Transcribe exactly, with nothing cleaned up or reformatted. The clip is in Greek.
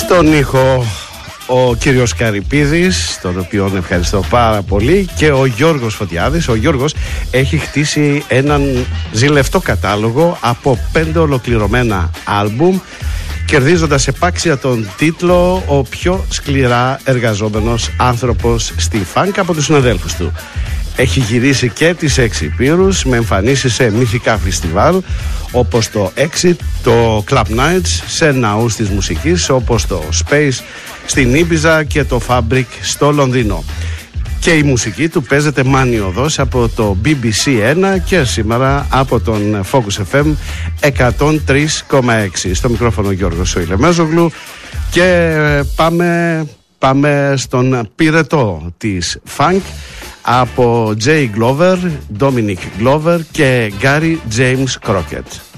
Στον ήχο ο κύριος Καρυπίδης, τον οποίον ευχαριστώ πάρα πολύ, και ο Γιώργος Φωτιάδης. Ο Γιώργος έχει χτίσει έναν ζηλευτό κατάλογο από πέντε ολοκληρωμένα άλμπουμ, κερδίζοντας επάξια τον τίτλο «Ο πιο σκληρά εργαζόμενος άνθρωπος στη φανκ» από τους συναδέλφους του. Έχει γυρίσει και τις έξι υπήρους με εμφανίσεις σε μυθικά φεστιβάλ όπως το Exit, το Club Nights, σε ναούς της μουσικής όπως το Space στην Ήμπιζα και το Fabric στο Λονδίνο. Και η μουσική του παίζεται μανιωδώς από το μπι μπι σι ένα και σήμερα από τον Focus εφ εμ εκατόν τρία κόμμα έξι. Στο μικρόφωνο Γιώργος Σοηλεμέζογλου και πάμε, πάμε στον πυρετό της funk από Jay Glover, Dominic Glover και Gary James Crockett.